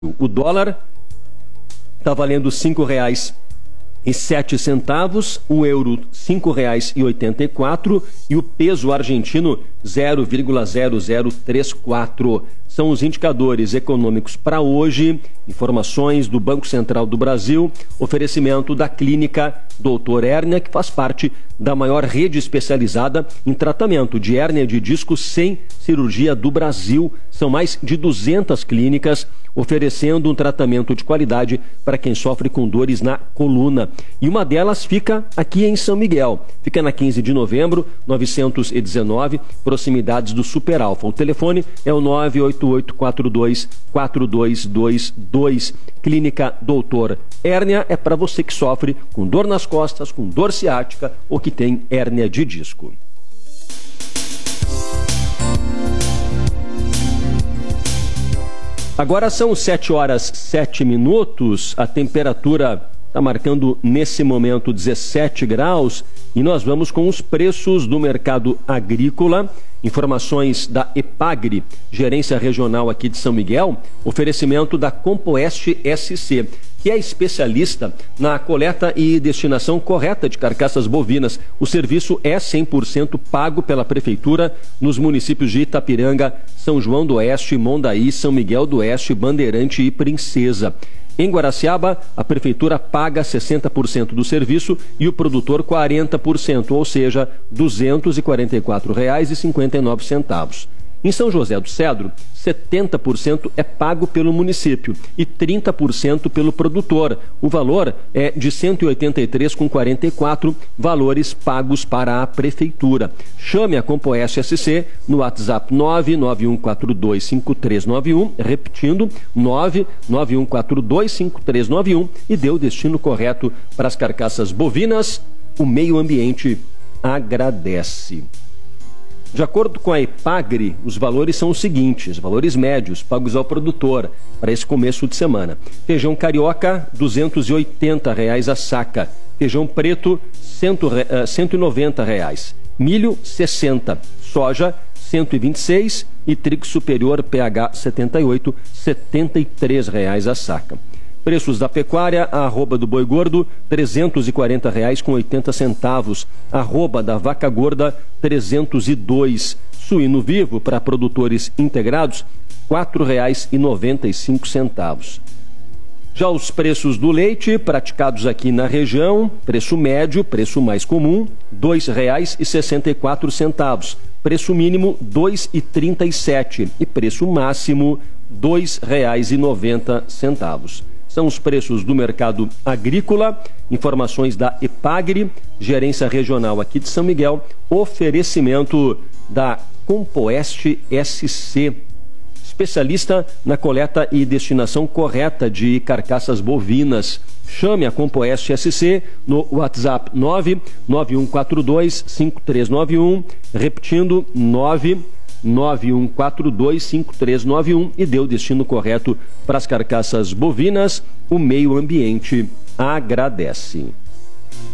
O dólar está valendo R$ 5,07, o euro R$ 5,84 e o peso argentino 0,0034. São os indicadores econômicos para hoje. Informações do Banco Central do Brasil, oferecimento da Clínica Doutor Hérnia, que faz parte da maior rede especializada em tratamento de hérnia de disco sem cirurgia do Brasil. São mais de 200 clínicas oferecendo um tratamento de qualidade para quem sofre com dores na coluna. E uma delas fica aqui em São Miguel. Fica na 15 de novembro, 919, proximidades do Super Alfa. O telefone é o 988-42-4222. Clínica Doutor Hérnia é para você que sofre com dor nas costas, com dor ciática ou que tem hérnia de disco. Agora são 7h07, a temperatura está marcando nesse momento 17 graus e nós vamos com os preços do mercado agrícola. Informações da Epagri, gerência regional aqui de São Miguel, oferecimento da Compoeste SC, que é especialista na coleta e destinação correta de carcaças bovinas. O serviço é 100% pago pela Prefeitura nos municípios de Itapiranga, São João do Oeste, Mondaí, São Miguel do Oeste, Bandeirante e Princesa. Em Guaraciaba, a Prefeitura paga 60% do serviço e o produtor 40%, ou seja, R$ 244,59. Em São José do Cedro, 70% é pago pelo município e 30% pelo produtor. O valor é de R$ 183,44, valores pagos para a Prefeitura. Chame a Compoeste SC no WhatsApp 991425391, repetindo, 991425391 e dê o destino correto para as carcaças bovinas. O meio ambiente agradece. De acordo com a Epagri, os valores são os seguintes, valores médios pagos ao produtor para esse começo de semana. Feijão carioca, R$ 280 a saca. Feijão preto, R$ 190. Milho, 60. Soja, 126 e trigo superior PH 78, R$ 73 a saca. Preços da pecuária, a arroba do boi gordo, R$ 340,80. Arroba da vaca gorda, 302. Suíno vivo para produtores integrados, R$ 4,95. Já os preços do leite praticados aqui na região, preço médio, preço mais comum, R$ 2,64. Preço mínimo, R$ 2,37. E preço máximo, R$ 2,90. São os preços do mercado agrícola, informações da Epagri, gerência regional aqui de São Miguel, oferecimento da Compoeste SC, especialista na coleta e destinação correta de carcaças bovinas. Chame a Compoeste SC no WhatsApp 991425391, repetindo 991425391 e dê o destino correto para as carcaças bovinas. O meio ambiente agradece.